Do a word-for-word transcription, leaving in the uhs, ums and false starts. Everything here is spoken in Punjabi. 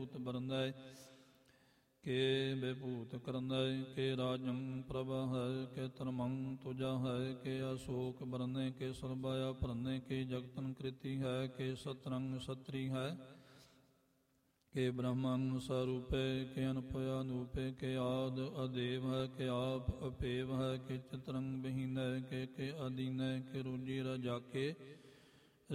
ਭੂਤ ਬਰਨੈ ਕੇ ਬੇਭੂਤ ਕਰਨੈ ਕੇ ਰਾਜੰ ਪ੍ਰਭ ਹੈ ਕੇ ਧਰਮੰ ਤੁਜਾ ਹੈ ਕੇ ਅਸ਼ੋਕ ਬਰਨੈ ਕੇ ਸਰਬਾਇਆ ਭਰਨੈ ਕੇ ਜਗਤਨ ਕ੍ਰਿਤੀ ਹੈ ਕੇ ਸਤਰੰਗ ਸਤਰੀ ਹੈ ਕੇ ਬ੍ਰਹਮੰ ਸਰੂਪੇ ਕੇ ਅਨੁਪਯ ਅਨੂਪੇ ਕੇ ਆਦ ਅਦੇਵ ਹੈ ਕੇ ਆਪ ਅਪੇਵ ਹੈ ਕੇ ਚਿਤਰੰਗ ਬਹੀਨੈ ਕੇ ਕੇ ਅਦੀਨੈ ਕੇ ਰੂਜੀ ਰਜਾਕੇ